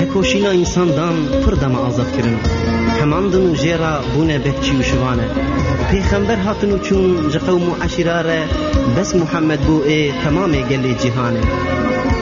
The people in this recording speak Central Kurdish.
koşina insandan pırdama azat kirin. Hemandın jera bune bekçi uşvane. Peygamber hatun uçun ji kavmu aşirare bes Muhammed bu tamame geli cihane.